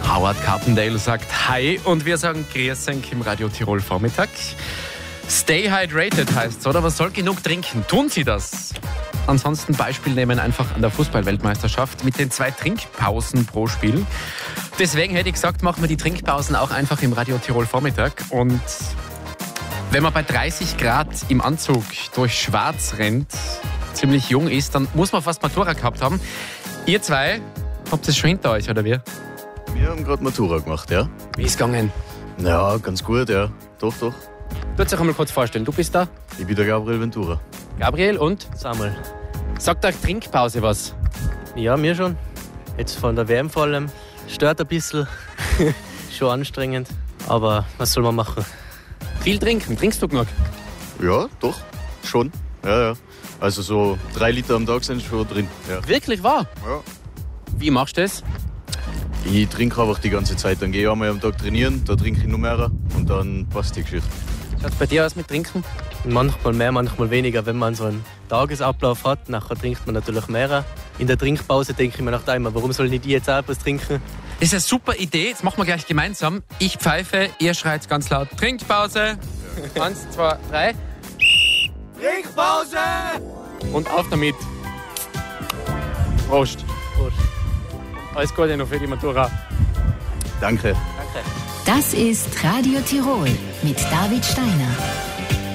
Howard Carpendale sagt Hi und wir sagen Grüß euch im Radio Tirol Vormittag. Stay hydrated heißt's, oder? Man soll genug trinken. Tun Sie das? Ansonsten Beispiel nehmen einfach an der Fußball-Weltmeisterschaft mit den 2 Trinkpausen pro Spiel. Deswegen hätte ich gesagt, machen wir die Trinkpausen auch einfach im Radio Tirol Vormittag. Und wenn man bei 30 Grad im Anzug durch Schwarz rennt, ziemlich jung ist, dann muss man fast Matura gehabt haben. Ihr 2 habt es schon hinter euch, oder wie? Wir haben gerade Matura gemacht, ja. Wie ist es gegangen? Ja, ganz gut, ja. Doch. Du kannst dich einmal kurz vorstellen, du bist da? Ich bin der Gabriel Ventura. Gabriel und? Samuel. Sagt euch Trinkpause was? Ja, mir schon. Jetzt von der WM vor allem. Stört ein bisschen. Schon anstrengend. Aber was soll man machen? Viel trinken. Trinkst du genug? Ja, doch. Schon. Ja. Also so 3 Liter am Tag sind schon drin. Ja. Wirklich wahr? Ja. Wie machst du das? Ich trinke einfach die ganze Zeit. Dann gehe ich einmal am Tag trainieren, da trinke ich noch mehr und dann passt die Geschichte. Schaut bei dir aus mit Trinken? Manchmal mehr, manchmal weniger. Wenn man so einen Tagesablauf hat, nachher trinkt man natürlich mehr. In der Trinkpause denke ich mir nach einmal, warum soll nicht ich jetzt auch etwas trinken? Das ist eine super Idee. Jetzt machen wir gleich gemeinsam. Ich pfeife, ihr schreit ganz laut Trinkpause. 1, 2, 3. Trinkpause! Und auf damit. Prost. Prost. Alles Gute noch für die Matura. Danke. Danke. Das ist Radio Tirol mit David Steiner.